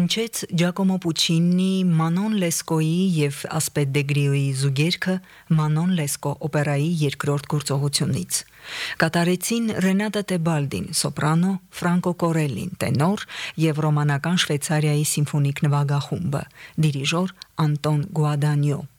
Հնչեց Ջակոմո Պուչինի, Մանոն Լեսկոյի և Ասպետ Դեգրիոյի զուգերքը Մանոն Լեսկո օպերայի երկրորդ գործողությունից։ Կատարեցին Ռենատա Տեբալդին, սոպրանո, Ֆրանկո Կորելին, տենոր և ռոմանական Շվեյցարիայի սիմֆոնիկ նվագախումբը, դիրիժոր Անտոն Գուադանյո։